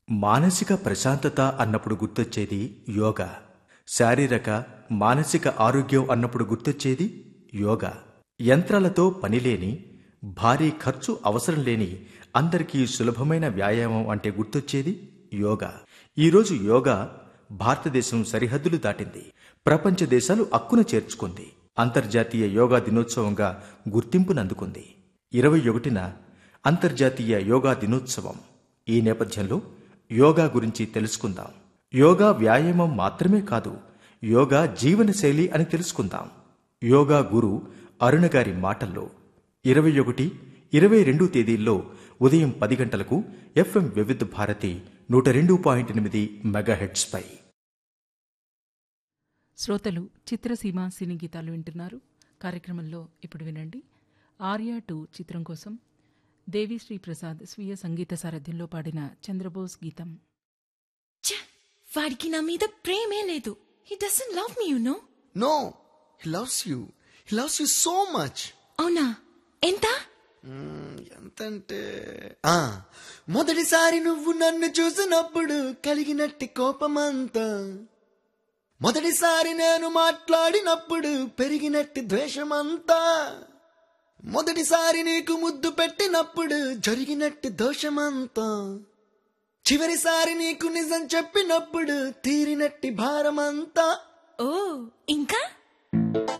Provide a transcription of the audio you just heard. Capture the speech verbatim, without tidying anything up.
మానసిక ప్రశాంతత అన్నప్పుడు గుర్తొచ్చేది యోగా. శారీరక మానసిక ఆరోగ్యం అన్నప్పుడు గుర్తొచ్చేది యోగా. యంత్రాలతో పనిలేని, భారీ ఖర్చు అవసరం లేని, అందరికీ సులభమైన వ్యాయామం అంటే గుర్తొచ్చేది యోగా. ఈరోజు యోగా భారతదేశం సరిహద్దులు దాటింది. ప్రపంచ దేశాలు అక్కున చేర్చుకుంది. అంతర్జాతీయ యోగా దినోత్సవంగా గుర్తింపునందుకుంది. ఇరవై ఒకటిన అంతర్జాతీయ యోగా దినోత్సవం. ఈ నేపథ్యంలో యోగా గురించి తెలుసుకుందాం. యోగా వ్యాయామం మాత్రమే కాదు, యోగా జీవనశైలి అని తెలుసుకుందాం. యోగా గురు అరుణ గారి మాటల్లో ఇరవై ఒకటి ఇరవై రెండు తేదీల్లో ఉదయం పది గంటలకు ఎఫ్ఎం వివిధ భారతి నూట రెండు పాయింట్ ఎనిమిది మెగాహెట్స్ పై. శ్రోతలు చిత్రసీమ సినీ గీతాలు వింటున్నారు. కార్యక్రమంలో ఇప్పుడు వినండి. ఆర్య టూ చిత్రం కోసం దేవిశ్రీ ప్రసాద్ స్వీయ సంగీత సారథ్యంలో పాడిన చంద్రబోస్ గీతం. వాడికి నా మీద ప్రేమే లేదు. He doesn't love me, you know. No, he loves you. He loves you so much. అవునా? ఎంత? ఎంతంటే ఆ మొదటిసారి నువ్వు నన్ను చూసినప్పుడు కలిగినట్టి కోపమంతా, మొదటిసారి నేను మాట్లాడినప్పుడు పెరిగినట్టి ద్వేషమంతా, మొదటిసారి నీకు ముద్దు పెట్టినప్పుడు జరిగినట్టి దోషమంతా, చివరిసారి నీకు నిజం చెప్పినప్పుడు తీరినట్టి భారమంతా. ఓ ఇంకా